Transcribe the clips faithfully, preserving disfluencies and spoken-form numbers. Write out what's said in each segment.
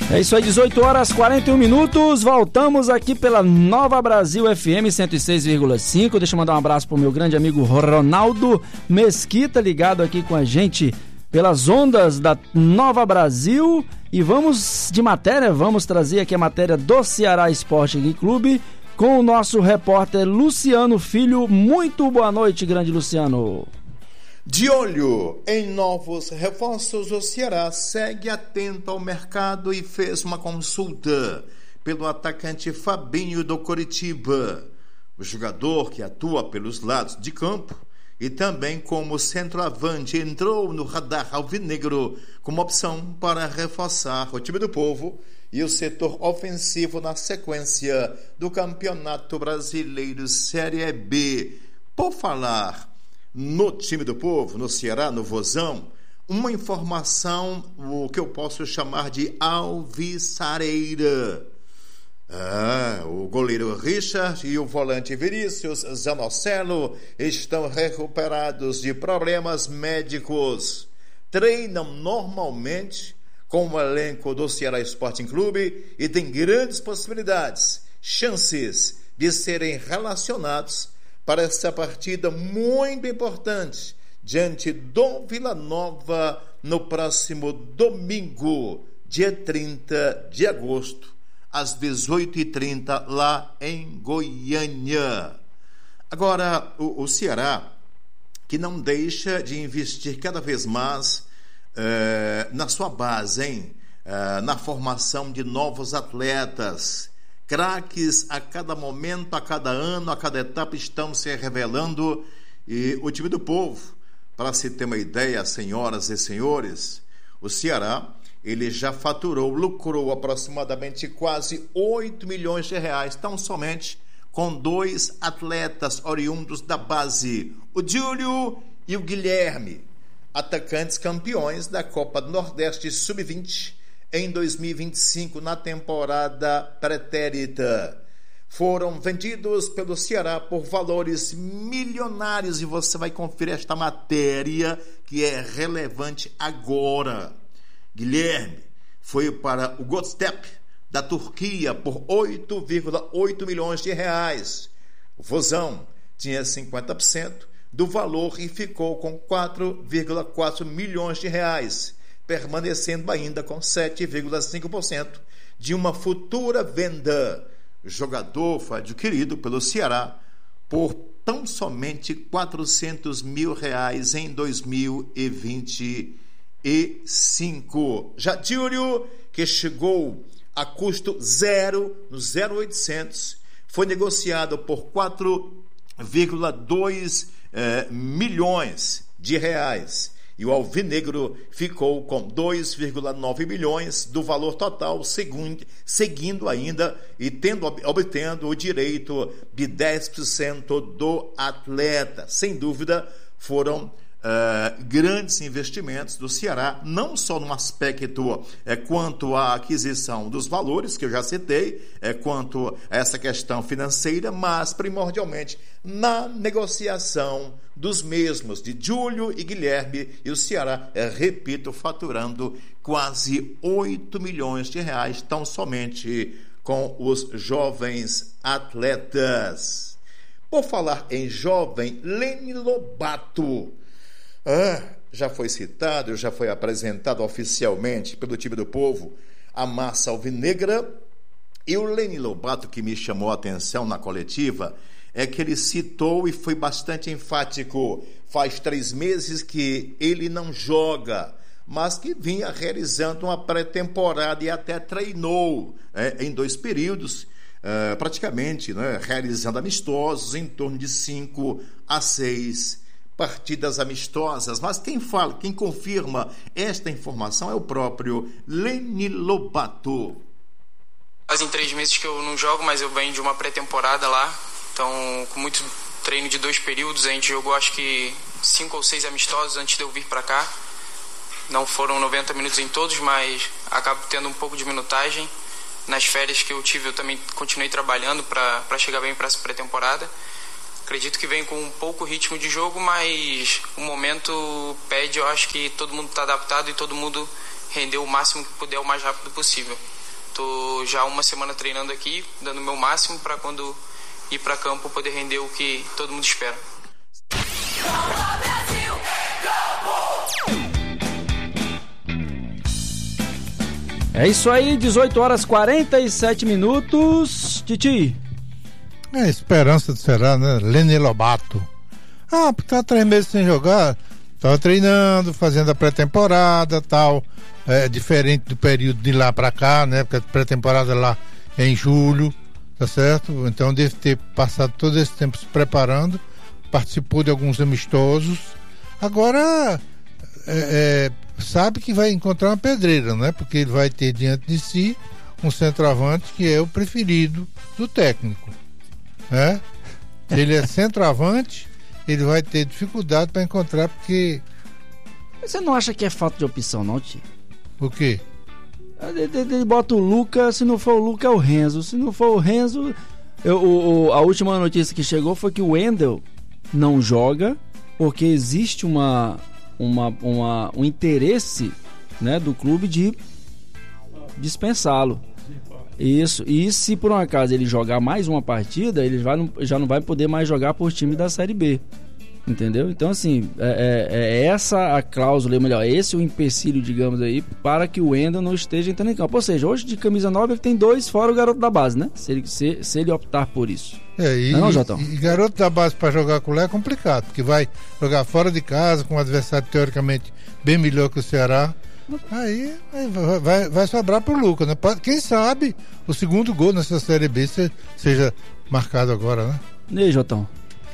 É isso aí, dezoito horas e quarenta e um minutos, voltamos aqui pela Nova Brasil F M cento e seis vírgula cinco. Deixa eu mandar um abraço pro meu grande amigo Ronaldo Mesquita, ligado aqui com a gente pelas ondas da Nova Brasil. E vamos de matéria, vamos trazer aqui a matéria do Ceará Esporte Clube com o nosso repórter Luciano Filho. Muito boa noite, grande Luciano. De olho em novos reforços, o Ceará segue atento ao mercado e fez uma consulta pelo atacante Fabinho do Coritiba. O jogador que atua pelos lados de campo e também como centroavante entrou no radar alvinegro como opção para reforçar o time do povo e o setor ofensivo na sequência do Campeonato Brasileiro Série B. Por falar no time do povo, no Ceará, no Vozão, uma informação, o que eu posso chamar de alvissareira. Ah, o goleiro Richard e o volante Vinícius Zanocelo estão recuperados de problemas médicos. Treinam normalmente com o elenco do Ceará Sporting Clube e têm grandes possibilidades, chances de serem relacionados para essa partida muito importante diante do Vila Nova no próximo domingo, dia trinta de agosto, às dezoito e trinta, lá em Goiânia. Agora, o, o Ceará, que não deixa de investir cada vez mais eh, na sua base, hein? Eh, na formação de novos atletas. Craques a cada momento, a cada ano, a cada etapa estão se revelando. E o time do povo, para se ter uma ideia, senhoras e senhores, o Ceará, ele já faturou, lucrou aproximadamente quase oito milhões de reais, tão somente com dois atletas oriundos da base, o Júlio e o Guilherme, atacantes campeões da Copa do Nordeste sub vinte, em dois mil e vinte e cinco, na temporada pretérita. Foram vendidos pelo Ceará por valores milionários e você vai conferir esta matéria que é relevante agora. Guilherme foi para o Godstep da Turquia por oito vírgula oito milhões de reais. O Vozão tinha cinquenta por cento do valor e ficou com quatro vírgula quatro milhões de reais, permanecendo ainda com sete vírgula cinco por cento de uma futura venda. O jogador foi adquirido pelo Ceará por tão somente quatrocentos mil reais em dois mil e vinte e cinco. Já Júlio, que chegou a custo zero, no zero oitocentos, foi negociado por quatro vírgula dois eh, milhões de reais. E o alvinegro ficou com dois vírgula nove milhões do valor total, segundo, seguindo ainda e tendo, obtendo o direito de dez por cento do atleta. Sem dúvida, foram uh, grandes investimentos do Ceará, não só no aspecto é, quanto à aquisição dos valores, que eu já citei, é, quanto a essa questão financeira, mas primordialmente na negociação dos mesmos, de Júlio e Guilherme, e o Ceará, é, repito, faturando quase oito milhões de reais, tão somente com os jovens atletas. Por falar em jovem, Leni Lobato, ah, já foi citado, já foi apresentado oficialmente pelo time do povo, a massa alvinegra, e o Leni Lobato, que me chamou a atenção na coletiva, é que ele citou e foi bastante enfático. Faz três meses que ele não joga, mas que vinha realizando uma pré-temporada e até treinou é, em dois períodos, é, praticamente, né, realizando amistosos em torno de cinco a seis partidas amistosas. Mas quem fala, quem confirma esta informação é o próprio Leni Lobato. Fazem três meses que eu não jogo, mas eu venho de uma pré-temporada lá. Então, com muito treino de dois períodos, a gente jogou acho que cinco ou seis amistosos antes de eu vir para cá. Não foram noventa minutos em todos, mas acabo tendo um pouco de minutagem. Nas férias que eu tive, eu também continuei trabalhando para chegar bem para essa pré-temporada. Acredito que vem com um pouco ritmo de jogo, mas o momento pede, eu acho que todo mundo está adaptado e todo mundo rendeu o máximo que puder o mais rápido possível. Tô já uma semana treinando aqui, dando o meu máximo para quando ir para campo poder render o que todo mundo espera. É isso aí, dezoito horas e quarenta e sete minutos. Titi. É a esperança do Ceará, né? Lene Lobato. Ah, porque tá três meses sem jogar, tava treinando, fazendo a pré-temporada, tal. É diferente do período de lá pra cá, né? Porque a pré-temporada lá é em julho, tá certo? Então deve ter passado todo esse tempo se preparando, participou de alguns amistosos. Agora é, é, sabe que vai encontrar uma pedreira, né? Porque ele vai ter diante de si um centroavante que é o preferido do técnico, né? Se ele é centroavante, ele vai ter dificuldade para encontrar, porque... Você não acha que é falta de opção, não, Tio? O quê? Ele, ele bota o Luca, se não for o Luca é o Renzo, se não for o Renzo... Eu, o, a última notícia que chegou foi que o Wendel não joga porque existe uma, uma, uma, um interesse, né, do clube de dispensá-lo. Isso, e se por um acaso ele jogar mais uma partida, ele vai, já não vai poder mais jogar por time da Série B, entendeu? Então assim, é, é, é essa a cláusula, ou melhor, esse é o empecilho, digamos aí, para que o Wendel não esteja entrando em campo. Ou seja, hoje de camisa nove ele tem dois fora o garoto da base, né? Se ele, se, se ele optar por isso. É, e, não, não, Jotão? E garoto da base para jogar com o Lé é complicado, porque vai jogar fora de casa com um adversário teoricamente bem melhor que o Ceará. Aí, aí vai, vai, vai sobrar pro Lucas, né? Quem sabe o segundo gol nessa Série B se, seja marcado agora, né? E aí, Jotão?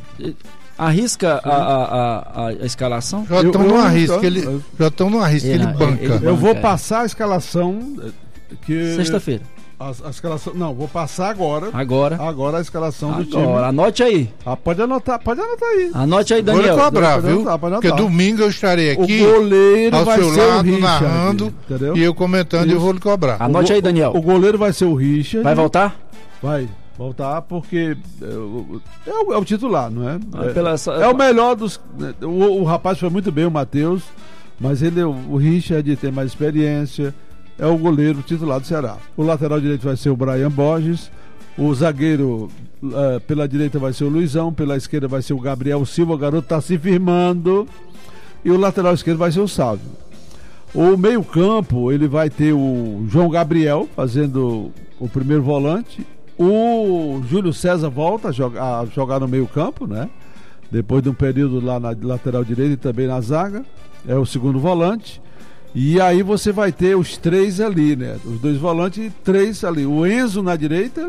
Arrisca a, a, a, a escalação? Jotão não arrisca, ele, Jotão não arrisca, ele, ele, banca. ele banca. Eu vou passar a escalação que... Sexta-feira. A, a escalação, não, vou passar agora. Agora. Agora a escalação agora. do time. Anote aí. Ah, pode anotar, pode anotar aí. Anote aí, Daniel. Vou cobrar, viu? Anotar, porque domingo eu estarei aqui. O goleiro ao vai seu ser lado, o Richard, narrando, entendeu? e eu comentando. Isso. E eu vou lhe cobrar. Anote o, aí, Daniel. O, o goleiro vai ser o Richard. Vai voltar? Vai. Voltar porque é, é, o, é o titular, não é? Ah, é, pela essa... é o melhor dos. O, o rapaz foi muito bem, o Matheus, mas ele, o Richard tem mais experiência, é o goleiro titular do Ceará. O lateral direito vai ser o Brian Borges, o zagueiro uh, pela direita vai ser o Luizão, pela esquerda vai ser o Gabriel Silva, o garoto está se firmando, e o lateral esquerdo vai ser o Sávio. O meio-campo, ele vai ter o João Gabriel fazendo o primeiro volante. O Júlio César volta a jogar, a jogar no meio campo, né? Depois de um período lá na lateral direita e também na zaga. É o segundo volante. E aí você vai ter os três ali, né? Os dois volantes e três ali. O Enzo na direita,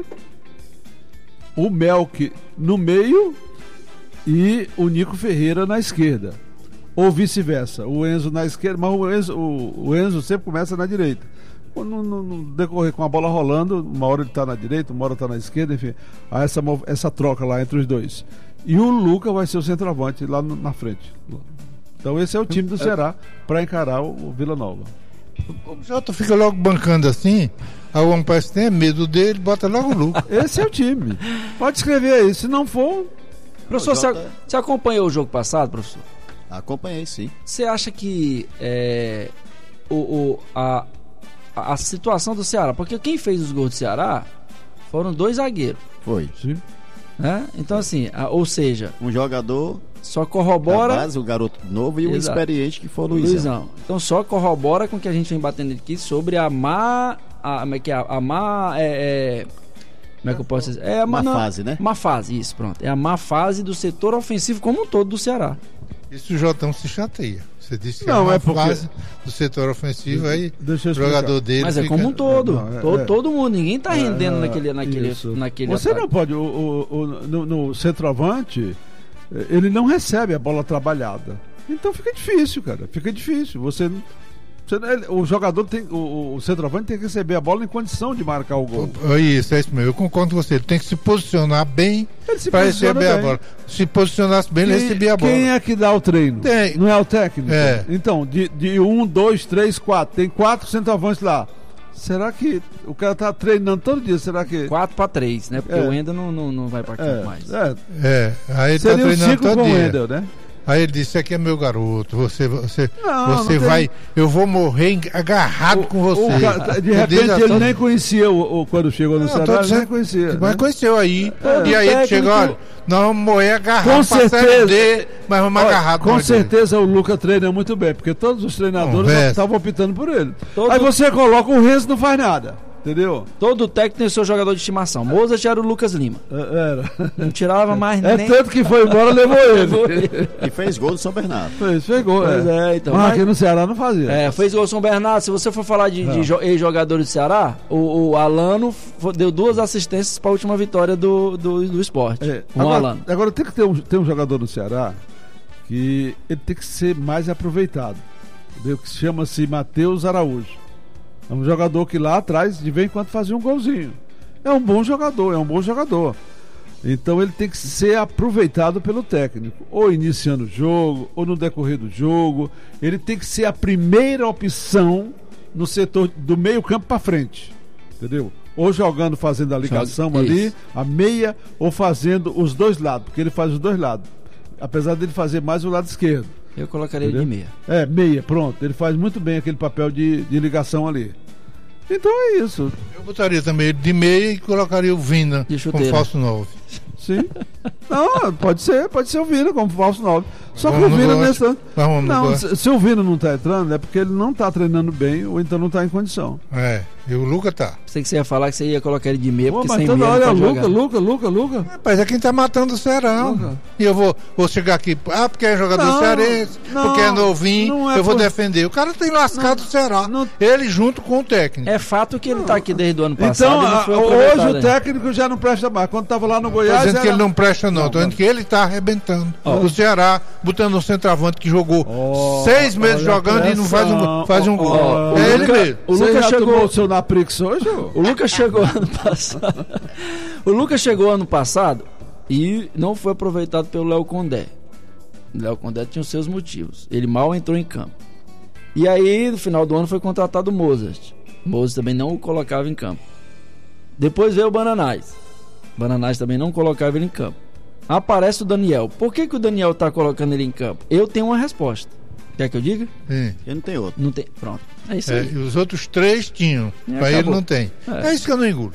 o Melk no meio e o Nico Ferreira na esquerda. Ou vice-versa. O Enzo na esquerda, mas o Enzo, o, o Enzo sempre começa na direita. No, no, no decorrer com a bola rolando, uma hora ele está na direita, uma hora está na esquerda, enfim, há essa, essa troca lá entre os dois. E o Luca vai ser o centroavante lá no, na frente. Então esse é o time do Ceará para encarar o, o Vila Nova. O Jota fica logo bancando assim, aí o homem parece que tem medo dele, bota logo o Luca. Esse é o time. Pode escrever aí, se não for... Professor, Jota... você, você acompanhou o jogo passado, professor? Acompanhei, sim. Você acha que é, o, o, a a situação do Ceará, porque quem fez os gols do Ceará foram dois zagueiros. Foi. Sim. Né? Então assim, a, ou seja, um jogador só corrobora da base, o garoto novo e o Exato. experiente que foi o Luizão. Luizão. Então só corrobora com o que a gente vem batendo aqui sobre a má a, como é que é? A má é, é, como é que eu posso dizer? É a má não, fase, né? Má fase, isso, pronto. É a má fase do setor ofensivo como um todo do Ceará. Isso o Jotão se chateia. Você disse que não, é uma é porque... fase do setor ofensivo, aí Deixa o jogador dele Mas é fica... como um todo. Não, é, todo, é, todo mundo, ninguém tá rendendo é, naquele, naquele, naquele Você ataque. não pode, o, o, o, no, no centroavante, ele não recebe a bola trabalhada. Então fica difícil, cara. Fica difícil. Você, você o jogador tem, o, o centroavante tem que receber a bola em condição de marcar o gol. Isso, é isso mesmo. Eu concordo com você. Ele tem que se posicionar bem para receber bem. a bola. Se posicionasse bem, quem, ele recebia a bola. Quem é que dá o treino? Tem. Não é o técnico? É. Então, de, de um, dois, três, quatro. Tem quatro centroavantes lá. Será que o cara tá treinando todo dia? Será que... quatro para três, né? Porque é. o Wendel não, não, não vai para campo é. mais. É. é. Aí ele Seria tá treinando cinco todo com dia. o Wendel, né? Aí ele disse, aqui é meu garoto, você, você, Não, você não tem- vai, eu vou morrer agarrado O- com você. o cara- de Eu repente disse, ele "Tô- nem conhecia o, o- quando chegou no Não, Ceará, tô ele dizendo- nem conhecia. Mas né? conheceu aí. É, e aí ele técnico- chegou, olha, nós vamos morrer agarrado Com pra certeza. Série D, mas vamos Olha, agarrado. com nós dois." certeza o Luca treina muito bem, porque todos os treinadores Conversa. estavam optando por ele. Todo- Aí você coloca o Renzo, não faz nada, entendeu? Todo técnico tem seu jogador de estimação. Mozart era o Lucas Lima. É, Era. Não tirava mais É nem... tanto que foi embora, levou ele. E fez gol do São Bernardo. Fez, pegou. Pois é. é, então. Mas Mas- aqui no Ceará não fazia. É, fez o São Bernardo. Se você for falar de, de jo- ex-jogadores do Ceará, o, o Alano fo- deu duas assistências para a última vitória do, do, do esporte. É. Com o Agora, Alano. agora tem que ter um, ter um jogador no Ceará que ele tem que ser mais aproveitado. Entendeu? Que chama-se Matheus Araújo. É um jogador que lá atrás, de vez em quando, fazia um golzinho. É um bom jogador, é um bom jogador. Então ele tem que ser aproveitado pelo técnico, ou iniciando o jogo, ou no decorrer do jogo. Ele tem que ser a primeira opção no setor do meio campo para frente, entendeu? Ou jogando, fazendo a ligação Joga- ali, isso. a meia, ou fazendo os dois lados, porque ele faz os dois lados. Apesar dele fazer mais o lado esquerdo. Eu colocaria ele de meia. É, meia, pronto. Ele faz muito bem aquele papel de, de ligação ali. Então é isso. Eu botaria também ele de meia e colocaria o Vina De como chuteira. falso nove. Sim. Não, pode ser, pode ser o Vina como falso nove. Só que Vamos o no Vina goste. nesse. Vamos no Não, goste. se, se o Vina não tá entrando, é porque ele não tá treinando bem ou então não tá em condição. É, e o Luca tá. Pensei que você ia falar que você ia colocar ele de meia, Pô, porque mas sem toda meia hora é não pode Luca, jogar. Luca, Luca, Luca. Rapaz, é quem tá matando o Ceará. Luca. E eu vou, vou chegar aqui, ah, porque é jogador Não, cearense, não, porque é novinho, não é eu vou por- defender. O cara tem lascado o Ceará. não- Ele junto com o técnico. É fato que ele tá aqui desde o ano passado Então, e não a- foi hoje aproveitado o ainda. técnico já não presta mais. Quando tava lá no Tô Goiás. dizendo que era- ele não presta, não. Não, Tô dizendo não. que ele tá arrebentando. Ó. O Ceará botando um centroavante que jogou Ó, seis meses olha jogando a e não faz um, pressão. faz um Ó, gol. ó, o é ele Luca- mesmo. O Você Lucas já chegou- tomou o seu Naprix hoje? ô? O Lucas chegou ano passado. O Lucas chegou ano passado e não foi aproveitado pelo Léo Condé. O Léo Condé tinha os seus motivos. Ele mal entrou em campo. E aí, no final do ano, foi contratado o Mozart. O Mozart também não o colocava em campo. Depois veio o Bananais. O Bananais também não colocava ele em campo. Aparece o Daniel. Por que, que o Daniel tá colocando ele em campo? Eu tenho uma resposta. Quer que eu diga? Sim. Ele não tem outro. Não tem. Pronto. É isso É, aí. e os outros três tinham. E Mas ele acabou. não tem. É. É. isso que eu não engulo.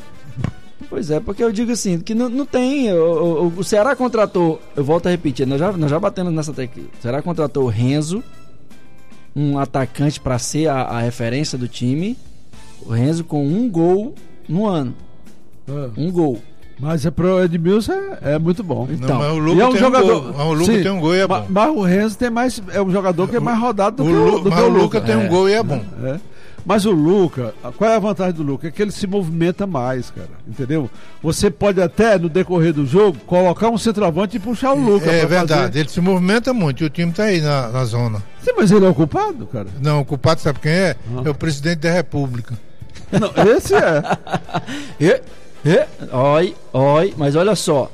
Pois é, porque eu digo assim, que não, não tem. O, o, o Ceará contratou, eu volto a repetir, nós já, nós já batemos nessa tecla. O Ceará contratou o Renzo, um atacante para ser a, a referência do time. O Renzo com um gol no ano. É. Um gol. Mas é pro Edmilson é, é muito bom. Então, não, mas o E Luca é um tem jogador. um gol. Mas o Luca Sim, tem um gol e é ma- bom. Mas o Renzo tem mais. É um jogador que é mais rodado do O que o, Lu- do mas que o o Luca tem um É. gol e é bom. É. Mas o Luca, qual é a vantagem do Luca? É que ele se movimenta mais, cara. Entendeu? Você pode até, no decorrer do jogo, colocar um centroavante e puxar o Luca. É pra verdade, fazer. ele se movimenta muito e o time tá aí na, na zona. Sim, mas ele é o culpado, cara. Não, o culpado sabe quem é? Ah. É o presidente da República. Não, esse é. E, e, oi, oi, mas olha só.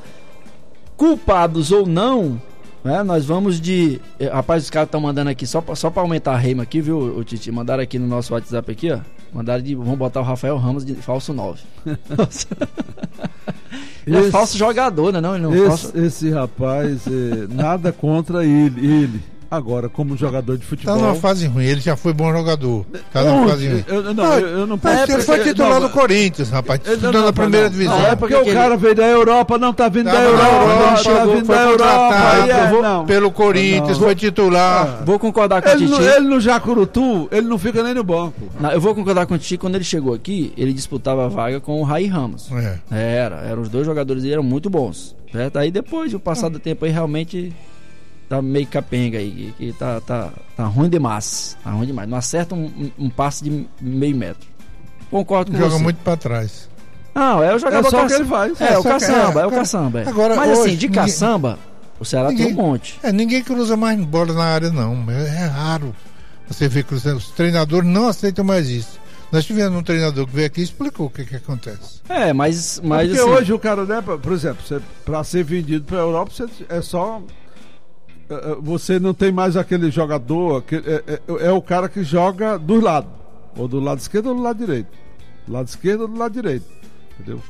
Culpados ou não, né, nós vamos de. eh, Rapaz, os caras estão mandando aqui só pra, só pra aumentar a reima aqui, viu, o Titi? Mandaram aqui no nosso WhatsApp aqui, ó. Mandaram de. Vamos botar o Rafael Ramos de falso nove. Ele é Esse- falso jogador, né? Não, ele não é falso. Esse, esse rapaz, é, nada contra ele. Ele. Agora, como jogador de Tá futebol. numa fase ruim, ele já foi bom jogador. Tá numa Onde? fase ruim. Eu, eu- não, Ah, eu, eu não Mas posso. ele foi eu- titular não, do Corinthians, rapaz. eu- Estudando não, na primeira não, divisão. Não, é porque Porque o cara veio da Europa, não tá vindo Tava da na Europa, Europa, tá chegou, vindo foi da Europa. contratado aí é, não. pelo Corinthians, Não. foi titular. Vou concordar com o Ele, Titi. no, ele no Jacurutu, ele não fica nem no banco. Não, eu vou concordar com o Titi. Quando ele chegou aqui, ele disputava a vaga com o Raí Ramos. É. Era, eram os dois jogadores e eram muito bons. Certo? Aí depois, o passar do tempo aí, realmente tá meio capenga aí. Que, que tá, tá, tá ruim demais. Tá ruim demais. Não acerta um, um- um passe de meio metro. Concordo com Joga você. muito pra trás. Não, é o jogador É só o que caça- ele faz. É, É o só que- caçamba, é, é, o cara, caçamba. é. agora, Mas hoje, assim, de ninguém- caçamba, o Ceará tem um Ninguém- monte. É, ninguém cruza mais bola na área, não. É, é raro você ver cruzando. Os treinadores não aceitam mais isso. Nós tivemos um treinador que veio aqui e explicou o que, que acontece. É, mas, mas Porque assim, hoje o cara, né, por exemplo, você, pra ser vendido pra Europa, você, é só. é, é, Você não tem mais aquele jogador, aquele, é, é, é o cara que joga dos lados. Ou do lado esquerdo ou do lado direito. Do lado esquerdo ou do lado direito. Entendeu?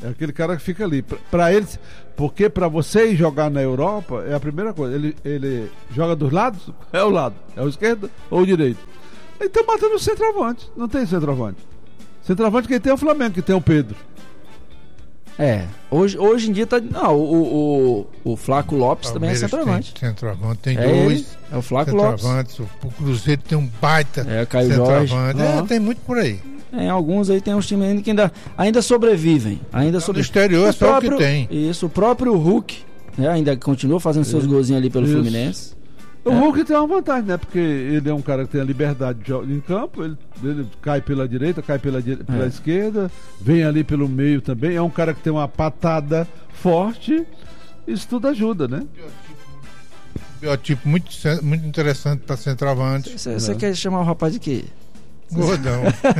É aquele cara que fica ali. Para eles, porque para você ir jogar na Europa, é a primeira coisa. Ele, ele joga dos lados, é o lado. É o esquerdo ou o direito. Ele tá matando o centroavante. Não tem centroavante. Centroavante quem tem é o Flamengo, que tem o Pedro. É, hoje, hoje em dia tá. Não, o, o, o Flaco Lopes também é centroavante. Tem centroavante, tem é dois. Ele, é o Flaco Lopes. O, o Cruzeiro tem um baita é, Caio centroavante. Jorge. É, uhum. Tem muito por aí. Em alguns aí tem uns times ainda que ainda, ainda sobrevivem. Ainda No sobre... exterior é só próprio, o que tem. Isso, o próprio Hulk, né, ainda continua fazendo seus golzinhos ali pelo isso. Fluminense. O é. Hulk tem uma vantagem, né? Porque ele é um cara que tem a liberdade de jogar em campo, ele, ele cai pela direita, cai pela, pela é. esquerda, vem ali pelo meio também. É um cara que tem uma patada forte. Isso tudo ajuda, né? Biotipo muito, muito interessante para centroavante. Você é. quer chamar o rapaz de quê? Gordão.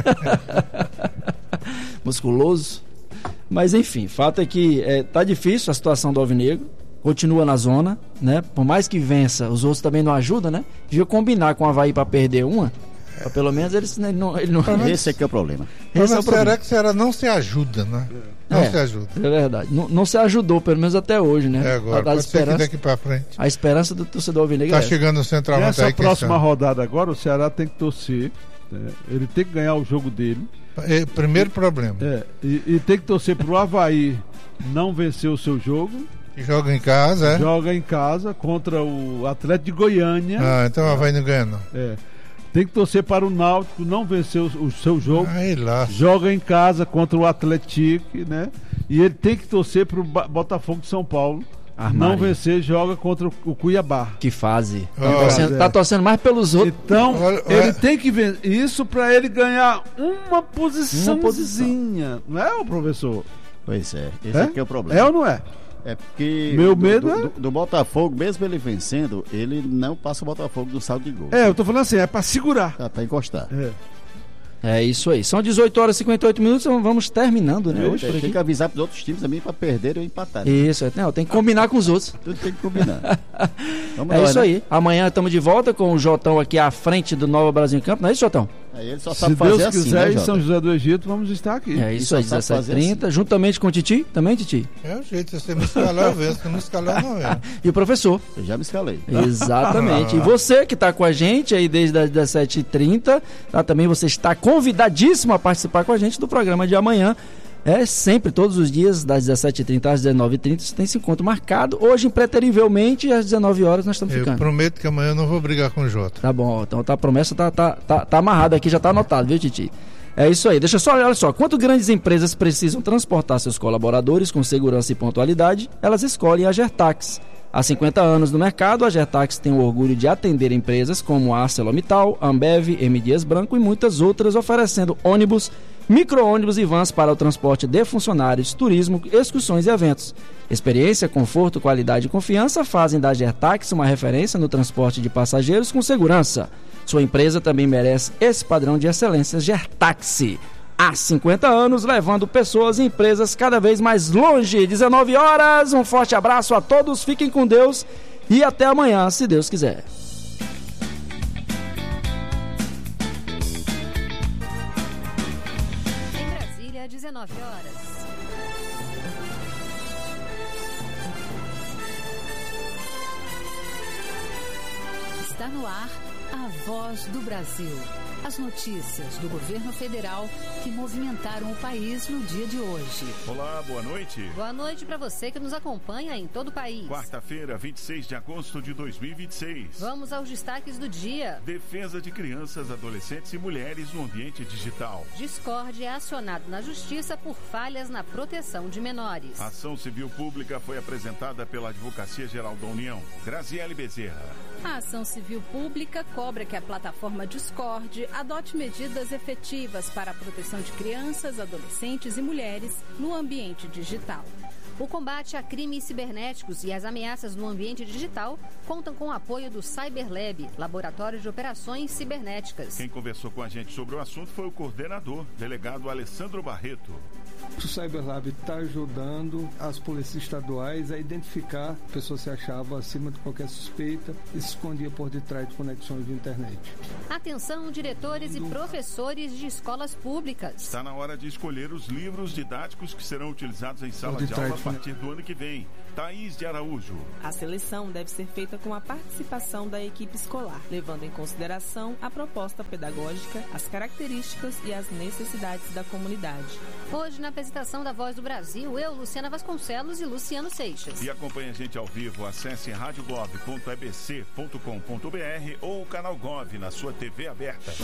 Musculoso. Mas enfim, fato é que é, tá difícil a situação do Alvinegro. Continua na zona, né? Por mais que vença, os outros também não ajudam, né? Devia combinar com o Avaí para perder uma. Pra pelo menos eles, ele não. Ele não... Esse aqui é o problema. Esse é o problema. Será que será não se ajuda, né? Não é, se ajuda. É verdade. Não, não se ajudou, pelo menos até hoje, né? É agora. Pode ser que daqui pra frente. A esperança do torcedor alvinegro. Tá é chegando o centroavante Nessa aí. próxima rodada agora, o Ceará tem que torcer. Né? Ele tem que ganhar o jogo dele. É, primeiro problema. É, e, e tem que torcer pro Avaí não vencer o seu jogo. Joga em casa, é? Joga em casa contra o Atlético de Goiânia. Ah, então o Avaí não ganha, não. É. Tem que torcer para o Náutico não vencer o, o seu jogo. Ai, lá. Joga em casa contra o Atlético, né? E ele tem que torcer para o Botafogo de São Paulo. Armário. Não vencer, joga contra o, o Cuiabá. Que fase. Oh, tá, torcendo, é. tá torcendo mais pelos outros. Então, olha, ele olha. tem que vencer. Isso para ele ganhar uma posiçãozinha. Uma posição. Não é, o professor? Pois é, esse É? aqui é o problema. É ou não é? É porque Meu do, medo do, é... do, do Botafogo, mesmo ele vencendo, ele não passa o Botafogo do saldo de gol. É, eu tô falando assim, é pra segurar. Tá, pra encostar. É. É isso aí. São dezoito horas e cinquenta e oito minutos, vamos terminando, né? Hoje, por Tem aqui. que avisar pros outros times também pra perder ou empatar. Né? Isso, não, tem que combinar com os outros. Tudo tem que combinar. Vamos É lá, isso né? aí. Amanhã estamos de volta com o Jotão aqui à frente do Nova Brasil em Campo. Não é isso, Jotão? Aí ele só Se sabe Deus fazer assim, quiser, né, em São Jota? José do Egito, vamos estar aqui. É isso aí, só sabe dezessete e fazer trinta, juntamente com o Titi. Também, Titi? É o jeito, se você me escalar, eu venço. Se não escalar, não é. E o professor. Eu já me escalei. Exatamente. E você que está com a gente aí desde as dezessete e trinta, tá? Também você está convidadíssimo a participar com a gente do programa de amanhã. É sempre, todos os dias, das dezessete e trinta às dezenove e trinta, você tem esse encontro marcado. Hoje, impreterivelmente, às dezenove horas, nós estamos Eu ficando. prometo que amanhã eu não vou brigar com o Jota. Tá bom, então tá, a promessa tá, tá, tá, tá amarrada aqui, já tá anotado, viu, Titi? É isso aí. Deixa só, olha só, quanto grandes empresas precisam transportar seus colaboradores com segurança e pontualidade, elas escolhem a Gertax. Há cinquenta anos no mercado, a Gertax tem o orgulho de atender empresas como a ArcelorMittal, Ambev, M. Dias Branco e muitas outras, oferecendo ônibus, micro-ônibus e vans para o transporte de funcionários, turismo, excursões e eventos. Experiência, conforto, qualidade e confiança fazem da Gertax uma referência no transporte de passageiros com segurança. Sua empresa também merece esse padrão de excelência. Gertax. Há cinquenta anos, levando pessoas e empresas cada vez mais longe. dezenove horas, um forte abraço a todos, fiquem com Deus e até amanhã, se Deus quiser. Em Brasília, dezenove horas. Está no ar a Voz do Brasil. As notícias do governo federal que movimentaram o país no dia de hoje. Olá, boa noite. Boa noite para você que nos acompanha em todo o país. Quarta-feira, vinte e seis de agosto de dois mil e vinte e seis. Vamos aos destaques do dia. Defesa de crianças, adolescentes e mulheres no ambiente digital. Discórdia é acionado na justiça por falhas na proteção de menores. A ação civil pública foi apresentada pela Advocacia Geral da União. Graziele Bezerra. A ação civil pública cobra que a plataforma Discord adote medidas efetivas para a proteção de crianças, adolescentes e mulheres no ambiente digital. O combate a crimes cibernéticos e as ameaças no ambiente digital contam com o apoio do CyberLab, Laboratório de Operações Cibernéticas. Quem conversou com a gente sobre o assunto foi o coordenador, delegado Alessandro Barreto. O CyberLab está ajudando as polícias estaduais a identificar pessoas que se achavam acima de qualquer suspeita e se escondia por detrás de conexões de internet. Atenção, diretores e professores de escolas públicas. Está na hora de escolher os livros didáticos que serão utilizados em sala de aula a partir do ano que vem. Thaís de Araújo. A seleção deve ser feita com a participação da equipe escolar, levando em consideração a proposta pedagógica, as características e as necessidades da comunidade. Hoje, na apresentação da Voz do Brasil, eu, Luciana Vasconcelos e Luciano Seixas. E acompanhe a gente ao vivo, acesse rádio gov ponto e b c ponto com ponto b r ou o canal Gov na sua T V aberta.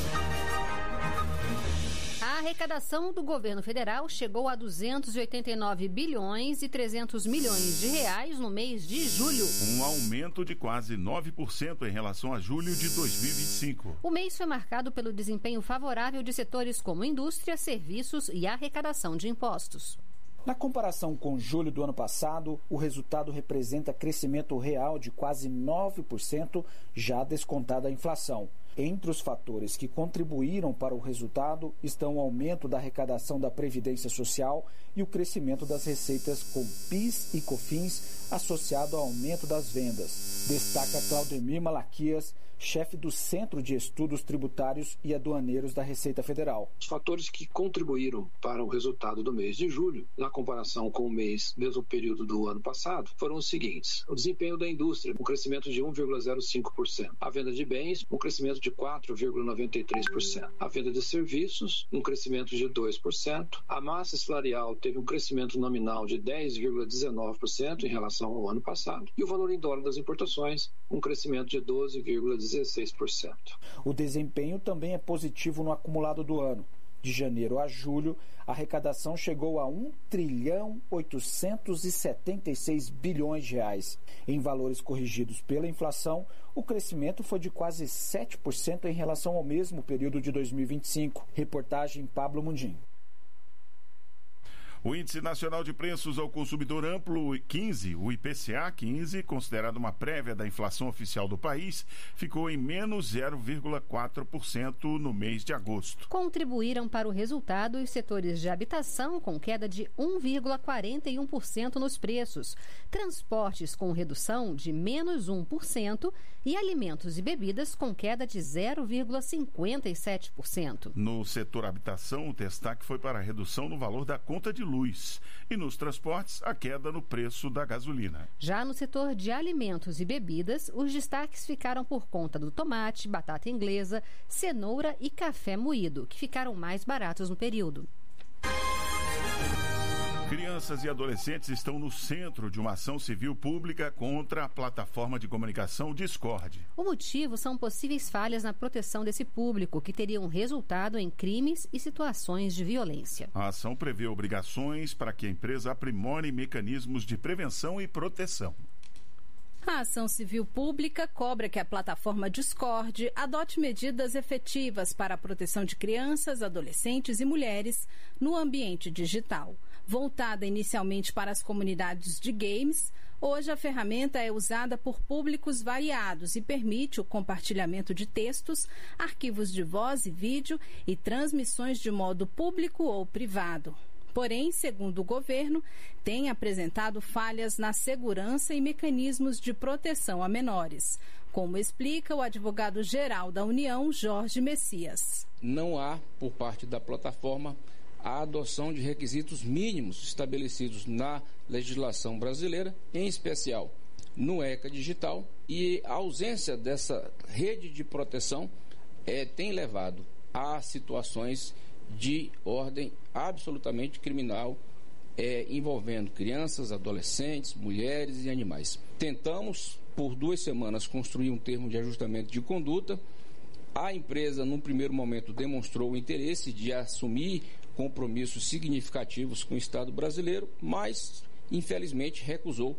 A arrecadação do governo federal chegou a duzentos e oitenta e nove bilhões e trezentos milhões de reais no mês de julho. Um aumento de quase nove por cento em relação a julho de dois mil e vinte e cinco. O mês foi marcado pelo desempenho favorável de setores como indústria, serviços e arrecadação de impostos. Na comparação com julho do ano passado, o resultado representa crescimento real de quase nove por cento, já descontada a inflação. Entre os fatores que contribuíram para o resultado estão o aumento da arrecadação da Previdência Social e o crescimento das receitas com PIS e COFINS associado ao aumento das vendas. Destaca Claudemir Malaquias, chefe do Centro de Estudos Tributários e Aduaneiros da Receita Federal. Os fatores que contribuíram para o resultado do mês de julho, na comparação com o mês, mesmo período do ano passado, foram os seguintes. O desempenho da indústria, um crescimento de um vírgula zero cinco por cento. A venda de bens, um crescimento de quatro vírgula noventa e três por cento. A venda de serviços, um crescimento de dois por cento. A massa salarial teve um crescimento nominal de dez vírgula dezenove por cento em relação ao ano passado. E o valor em dólar das importações, um crescimento de doze vírgula dezesseis por cento. O desempenho também é positivo no acumulado do ano. De janeiro a julho, a arrecadação chegou a um trilhão oitocentos e setenta e seis bilhões de reais. Em valores corrigidos pela inflação, o crescimento foi de quase sete por cento em relação ao mesmo período de dois mil e vinte e cinco. Reportagem Pablo Mundim. O Índice Nacional de Preços ao Consumidor Amplo quinze, o I P C A quinze, considerado uma prévia da inflação oficial do país, ficou em menos zero vírgula quatro por cento no mês de agosto. Contribuíram para o resultado os setores de habitação, com queda de um vírgula quarenta e um por cento nos preços, transportes com redução de menos um por cento e alimentos e bebidas com queda de zero vírgula cinquenta e sete por cento. No setor habitação, o destaque foi para a redução no valor da conta de luz. Luz. E nos transportes, a queda no preço da gasolina. Já no setor de alimentos e bebidas, os destaques ficaram por conta do tomate, batata inglesa, cenoura e café moído, que ficaram mais baratos no período. Crianças e adolescentes estão no centro de uma ação civil pública contra a plataforma de comunicação Discord. O motivo são possíveis falhas na proteção desse público, que teriam resultado em crimes e situações de violência. A ação prevê obrigações para que a empresa aprimore mecanismos de prevenção e proteção. A ação civil pública cobra que a plataforma Discord adote medidas efetivas para a proteção de crianças, adolescentes e mulheres no ambiente digital. Voltada inicialmente para as comunidades de games, hoje a ferramenta é usada por públicos variados e permite o compartilhamento de textos, arquivos de voz e vídeo e transmissões de modo público ou privado. Porém, segundo o governo, tem apresentado falhas na segurança e mecanismos de proteção a menores, como explica o advogado-geral da União, Jorge Messias. Não há, por parte da plataforma, a adoção de requisitos mínimos estabelecidos na legislação brasileira, em especial no ECA Digital, e a ausência dessa rede de proteção é, tem levado a situações de ordem absolutamente criminal, é, envolvendo crianças, adolescentes, mulheres e animais. Tentamos, por duas semanas, construir um termo de ajustamento de conduta. A empresa, num primeiro momento, demonstrou o interesse de assumir compromissos significativos com o Estado brasileiro, mas, infelizmente, recusou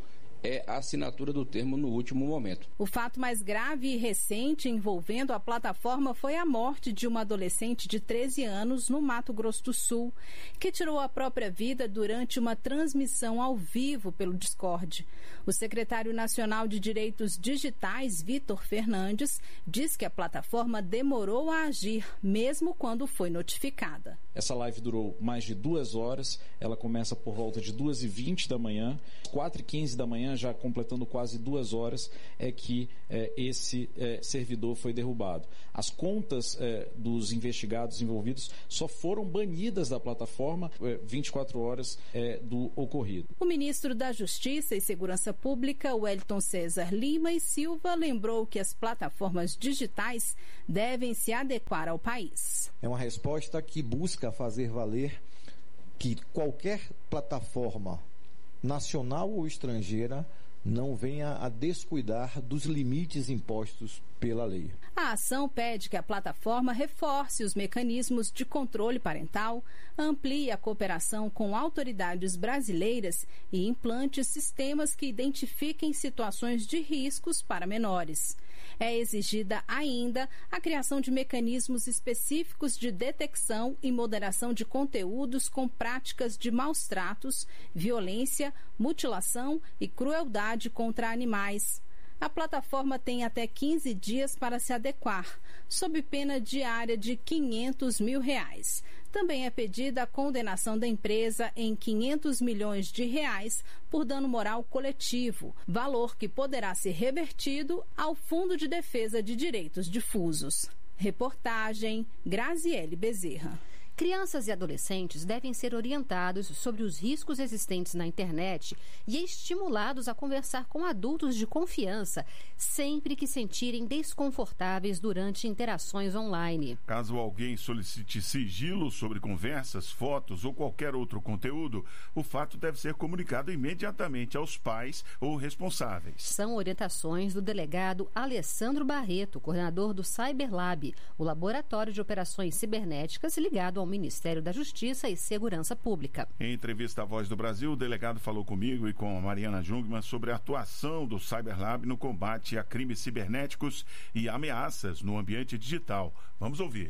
é a assinatura do termo no último momento. O fato mais grave e recente envolvendo a plataforma foi a morte de uma adolescente de treze anos no Mato Grosso do Sul, que tirou a própria vida durante uma transmissão ao vivo pelo Discord. O secretário nacional de Direitos Digitais, Vitor Fernandes, diz que a plataforma demorou a agir, mesmo quando foi notificada. Essa live durou mais de duas horas, ela começa por volta de duas e vinte da manhã, quatro e quinze da manhã, já completando quase duas horas, é que é, esse é, servidor foi derrubado. As contas é, dos investigados envolvidos só foram banidas da plataforma é, vinte e quatro horas é, do ocorrido. O ministro da Justiça e Segurança Pública, Wellington César Lima e Silva, lembrou que as plataformas digitais devem se adequar ao país. É uma resposta que busca fazer valer que qualquer plataforma nacional ou estrangeira não venha a descuidar dos limites impostos pela lei. A ação pede que a plataforma reforce os mecanismos de controle parental, amplie a cooperação com autoridades brasileiras e implante sistemas que identifiquem situações de riscos para menores. É exigida ainda a criação de mecanismos específicos de detecção e moderação de conteúdos com práticas de maus tratos, violência, mutilação e crueldade contra animais. A plataforma tem até quinze dias para se adequar, sob pena diária de quinhentos mil reais. Também é pedida a condenação da empresa em quinhentos milhões de reais por dano moral coletivo, valor que poderá ser revertido ao Fundo de Defesa de Direitos Difusos. Reportagem Graziele Bezerra. Crianças e adolescentes devem ser orientados sobre os riscos existentes na internet e estimulados a conversar com adultos de confiança sempre que sentirem desconfortáveis durante interações online. Caso alguém solicite sigilo sobre conversas, fotos ou qualquer outro conteúdo, o fato deve ser comunicado imediatamente aos pais ou responsáveis. São orientações do delegado Alessandro Barreto, coordenador do Cyberlab, o laboratório de operações cibernéticas ligado ao ao Ministério da Justiça e Segurança Pública. Em entrevista à Voz do Brasil, o delegado falou comigo e com a Mariana Jungmann sobre a atuação do Cyberlab no combate a crimes cibernéticos e ameaças no ambiente digital. Vamos ouvir.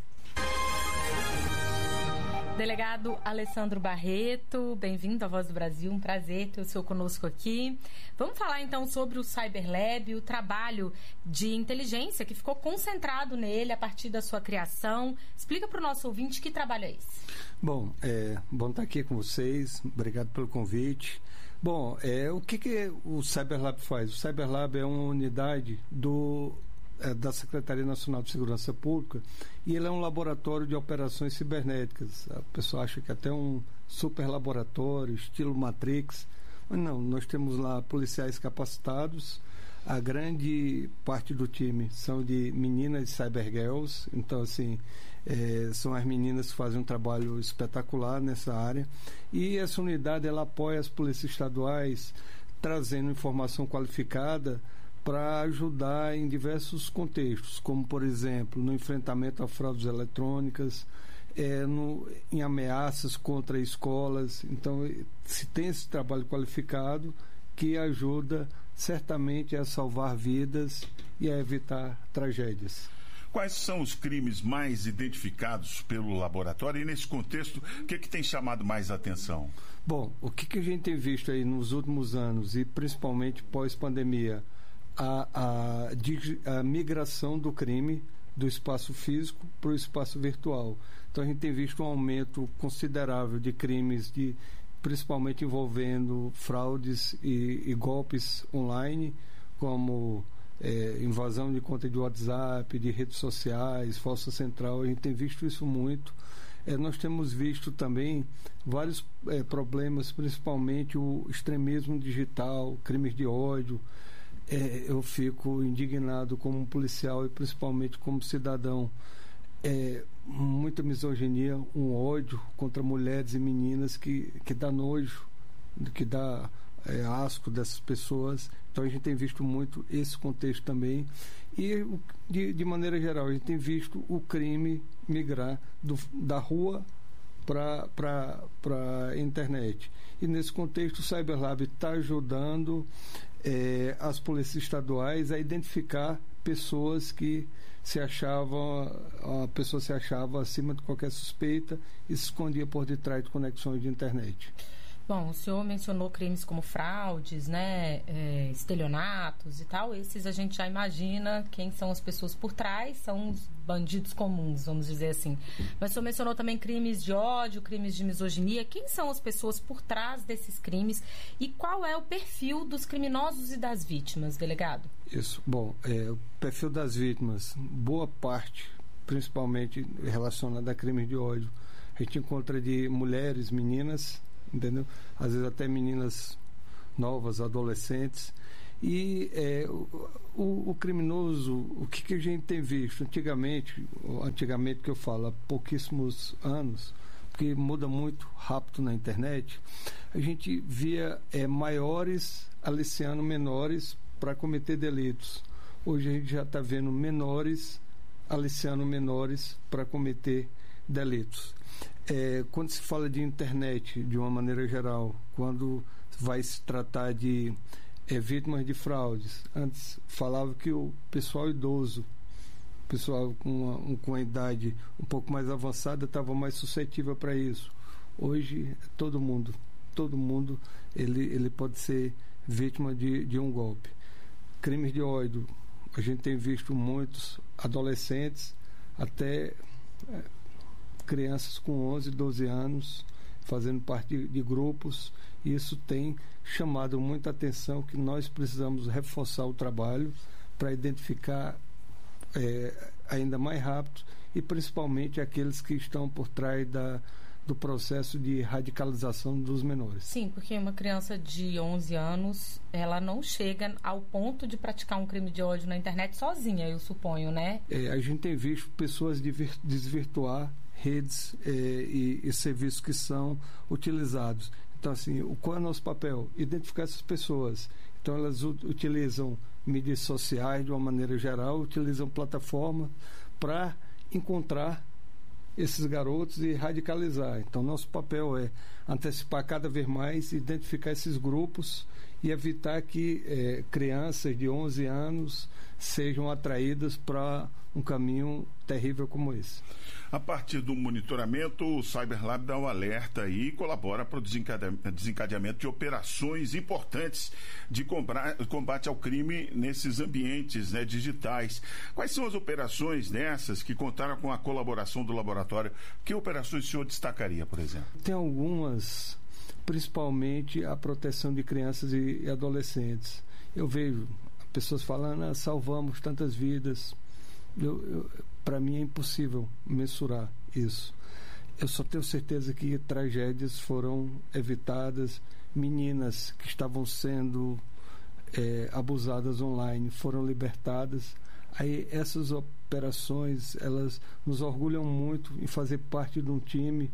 Delegado Alessandro Barreto, bem-vindo à Voz do Brasil, um prazer ter o senhor conosco aqui. Vamos falar então sobre o Cyberlab, o trabalho de inteligência que ficou concentrado nele a partir da sua criação. Explica para o nosso ouvinte que trabalho é esse. Bom, é bom estar aqui com vocês, obrigado pelo convite. Bom, é, o que, que o Cyberlab faz? O Cyberlab é uma unidade do... da Secretaria Nacional de Segurança Pública e ele é um laboratório de operações cibernéticas. A pessoa acha que é até um super laboratório, estilo Matrix, mas não, nós temos lá policiais capacitados, a grande parte do time são de meninas cybergirls, então assim, é, são as meninas que fazem um trabalho espetacular nessa área, e essa unidade ela apoia as polícias estaduais, trazendo informação qualificada para ajudar em diversos contextos, como, por exemplo, no enfrentamento a fraudes eletrônicas, é, no, em ameaças contra escolas. Então, se tem esse trabalho qualificado que ajuda certamente a salvar vidas e a evitar tragédias. Quais são os crimes mais identificados pelo laboratório e, nesse contexto, o que, é que tem chamado mais atenção? Bom, o que, que a gente tem visto aí nos últimos anos e principalmente pós-pandemia? A, a, a migração do crime do espaço físico para o espaço virtual. Então a gente tem visto um aumento considerável de crimes, de, principalmente envolvendo fraudes e, e golpes online, como é, invasão de conta de WhatsApp, de redes sociais, falsa central. A gente tem visto isso muito. É, nós temos visto também vários é, problemas, principalmente o extremismo digital, crimes de ódio. É, eu fico indignado como policial e principalmente como cidadão. É, muita misoginia, um ódio contra mulheres e meninas que, que dá nojo, que dá é, asco dessas pessoas. Então a gente tem visto muito esse contexto também. E de, de maneira geral, a gente tem visto o crime migrar do, da rua para a internet. E nesse contexto o CyberLab está ajudando é, as polícias estaduais a identificar pessoas que se achavam, a pessoa se achava acima de qualquer suspeita e se escondia por detrás de conexões de internet. Bom, o senhor mencionou crimes como fraudes, né, é, estelionatos e tal. Esses a gente já imagina quem são as pessoas por trás, são os bandidos comuns, vamos dizer assim. Mas o senhor mencionou também crimes de ódio, crimes de misoginia. Quem são as pessoas por trás desses crimes e qual é o perfil dos criminosos e das vítimas, delegado? Isso. Bom, é, o perfil das vítimas, boa parte, principalmente relacionada a crimes de ódio, a gente encontra de mulheres, meninas, entendeu? Às vezes até meninas novas, adolescentes. E é, o, o, o criminoso, o que, que a gente tem visto antigamente, antigamente que eu falo, há pouquíssimos anos, porque muda muito rápido na internet, a gente via é, maiores aliciando menores para cometer delitos. Hoje a gente já está vendo menores aliciando menores para cometer delitos. É, quando se fala de internet de uma maneira geral, quando vai se tratar de é, vítimas de fraudes, antes falava que o pessoal idoso, o pessoal com uma, com uma idade um pouco mais avançada estava mais suscetível para isso. Hoje todo mundo, todo mundo ele, ele pode ser vítima de, de um golpe. Crimes de ódio, a gente tem visto muitos adolescentes até é, crianças com onze, doze anos fazendo parte de, de grupos, e isso tem chamado muita atenção, que nós precisamos reforçar o trabalho para identificar é, ainda mais rápido e principalmente aqueles que estão por trás da, do processo de radicalização dos menores. Sim, porque uma criança de onze anos, ela não chega ao ponto de praticar um crime de ódio na internet sozinha, eu suponho, né? É, a gente tem visto pessoas desvirtuar redes eh, e, e serviços que são utilizados. Então, assim, o, qual é o nosso papel? Identificar essas pessoas. Então, elas u- utilizam mídias sociais de uma maneira geral, utilizam plataforma para encontrar esses garotos e radicalizar. Então, nosso papel é antecipar cada vez mais, identificar esses grupos e evitar que eh, crianças de onze anos sejam atraídas para um caminho terrível como esse. A partir do monitoramento, o CyberLab dá um alerta e colabora para o desencadeamento de operações importantes de combate ao crime nesses ambientes, né, digitais. Quais são as operações dessas que contaram com a colaboração do laboratório? Que operações o senhor destacaria, por exemplo? Tem algumas, principalmente a proteção de crianças e adolescentes. Eu vejo pessoas falando, ah, salvamos tantas vidas. Eu, eu, para mim é impossível mensurar isso. Eu só tenho certeza que tragédias foram evitadas, meninas que estavam sendo é, abusadas online foram libertadas. Aí essas operações, elas nos orgulham muito em fazer parte de um time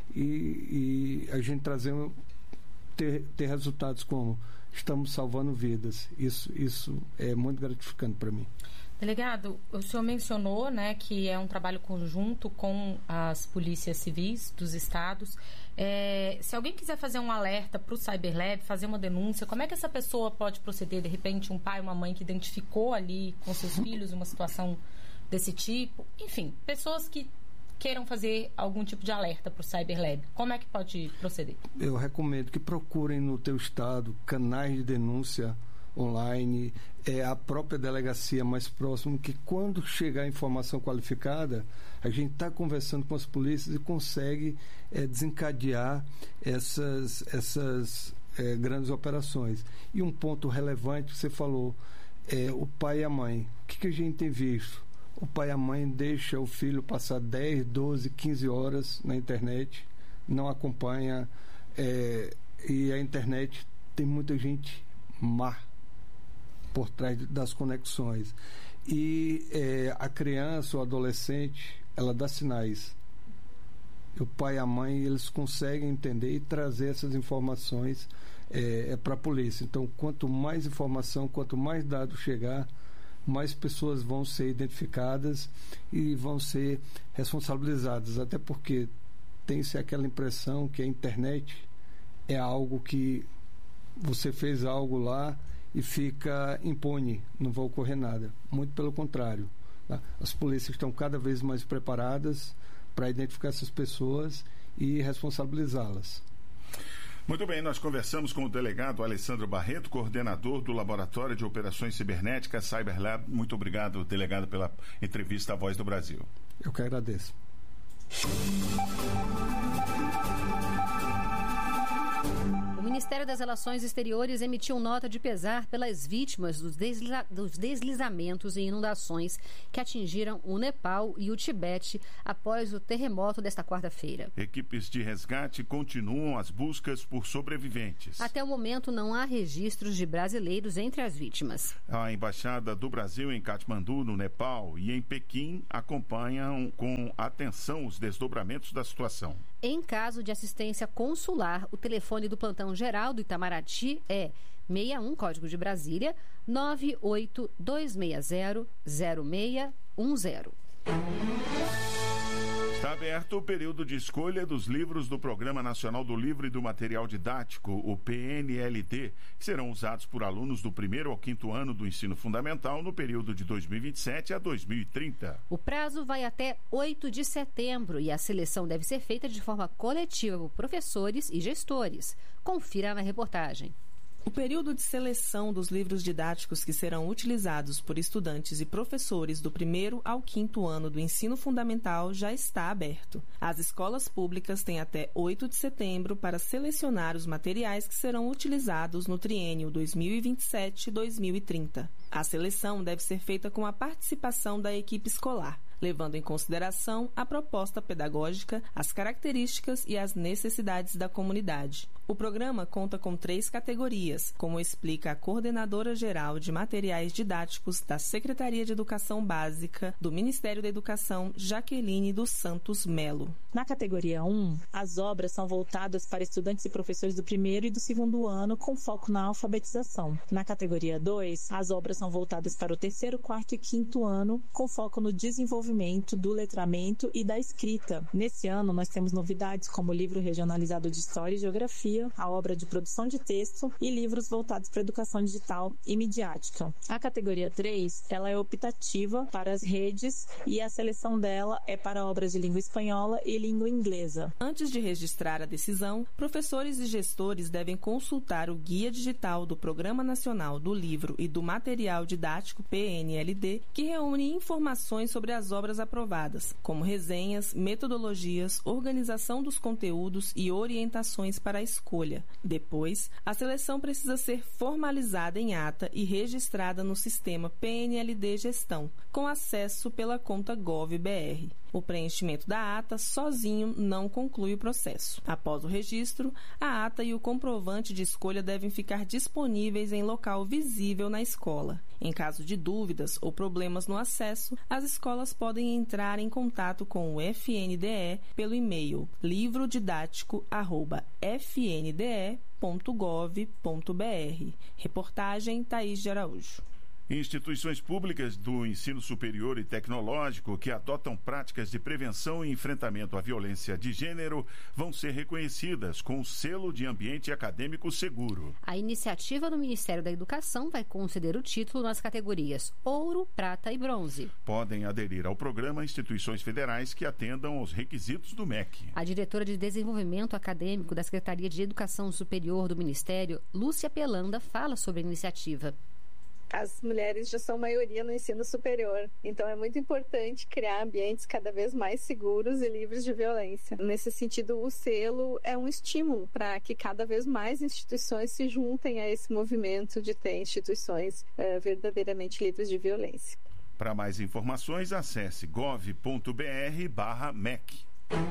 e, e a gente trazer ter, ter resultados como estamos salvando vidas. Isso, isso é muito gratificante para mim. Delegado, o senhor mencionou, né, que é um trabalho conjunto com as polícias civis dos estados. É, se alguém quiser fazer um alerta para o CyberLab, fazer uma denúncia, como é que essa pessoa pode proceder? De repente, um pai, uma mãe que identificou ali com seus filhos uma situação desse tipo. Enfim, pessoas que queiram fazer algum tipo de alerta para o CyberLab. Como é que pode proceder? Eu recomendo que procurem no teu estado canais de denúncia online, é a própria delegacia mais próxima, que quando chegar a informação qualificada, a gente está conversando com as polícias e consegue é, desencadear essas, essas é, grandes operações. E um ponto relevante que você falou, é o pai e a mãe. O que, que a gente tem visto? O pai e a mãe deixa o filho passar dez, doze, quinze horas na internet, não acompanha, é, e a internet tem muita gente má por trás das conexões. E é, a criança ou adolescente, ela dá sinais. O pai e a mãe, eles conseguem entender e trazer essas informações é, é para a polícia. Então, quanto mais informação, quanto mais dados chegar, mais pessoas vão ser identificadas e vão ser responsabilizadas. Até porque tem-se aquela impressão que a internet é algo que você fez algo lá e fica impune, não vai ocorrer nada. Muito pelo contrário. Tá? As polícias estão cada vez mais preparadas para identificar essas pessoas e responsabilizá-las. Muito bem, nós conversamos com o delegado Alessandro Barreto, coordenador do Laboratório de Operações Cibernéticas CyberLab. Muito obrigado, delegado, pela entrevista à Voz do Brasil. Eu que agradeço. O Ministério das Relações Exteriores emitiu nota de pesar pelas vítimas dos, desliza- dos deslizamentos e inundações que atingiram o Nepal e o Tibete após o terremoto desta quarta-feira. Equipes de resgate continuam as buscas por sobreviventes. Até o momento, não há registros de brasileiros entre as vítimas. A Embaixada do Brasil em Katmandu, no Nepal, e em Pequim acompanham com atenção os desdobramentos da situação. Em caso de assistência consular, o telefone do plantão geral do Itamaraty é seis um, código de Brasília, nove oito dois seis zero zero seis um zero. Está aberto o período de escolha dos livros do Programa Nacional do Livro e do Material Didático, o P N L D, que serão usados por alunos do primeiro ao quinto ano do ensino fundamental no período de dois mil e vinte e sete a dois mil e trinta. O prazo vai até oito de setembro e a seleção deve ser feita de forma coletiva por professores e gestores. Confira na reportagem. O período de seleção dos livros didáticos que serão utilizados por estudantes e professores do primeiro ao quinto ano do ensino fundamental já está aberto. As escolas públicas têm até oito de setembro para selecionar os materiais que serão utilizados no triênio dois mil e vinte e sete a dois mil e trinta. A seleção deve ser feita com a participação da equipe escolar, levando em consideração a proposta pedagógica, as características e as necessidades da comunidade. O programa conta com três categorias, como explica a coordenadora geral de materiais didáticos da Secretaria de Educação Básica do Ministério da Educação, Jaqueline dos Santos Melo. Na categoria um, as obras são voltadas para estudantes e professores do primeiro e do segundo ano, com foco na alfabetização. Na categoria dois, as obras são voltadas para o terceiro, quarto e quinto ano, com foco no desenvolvimento do letramento e da escrita. Nesse ano, nós temos novidades como o livro regionalizado de História e Geografia, a obra de produção de texto e livros voltados para a educação digital e midiática. A categoria três, ela é optativa para as redes e a seleção dela é para obras de língua espanhola e língua inglesa. Antes de registrar a decisão, professores e gestores devem consultar o Guia Digital do Programa Nacional do Livro e do Material Didático P N L D, que reúne informações sobre as obras aprovadas, como resenhas, metodologias, organização dos conteúdos e orientações para a escolha. Depois, a seleção precisa ser formalizada em ata e registrada no sistema P N L D Gestão, com acesso pela conta Gov.br. O preenchimento da ata sozinho não conclui o processo. Após o registro, a ata e o comprovante de escolha devem ficar disponíveis em local visível na escola. Em caso de dúvidas ou problemas no acesso, as escolas podem entrar em contato com o F N D E pelo e-mail livro didático arroba f n d e ponto gov ponto b r. Reportagem Thaís de Araújo. Instituições públicas do ensino superior e tecnológico que adotam práticas de prevenção e enfrentamento à violência de gênero vão ser reconhecidas com o selo de ambiente acadêmico seguro. A iniciativa do Ministério da Educação vai conceder o título nas categorias ouro, prata e bronze. Podem aderir ao programa instituições federais que atendam aos requisitos do M E C. A diretora de Desenvolvimento Acadêmico da Secretaria de Educação Superior do Ministério, Lúcia Pelanda, fala sobre a iniciativa. As mulheres já são maioria no ensino superior, então é muito importante criar ambientes cada vez mais seguros e livres de violência. Nesse sentido, o selo é um estímulo para que cada vez mais instituições se juntem a esse movimento de ter instituições uh, verdadeiramente livres de violência. Para mais informações, acesse gov ponto b r barra M E C.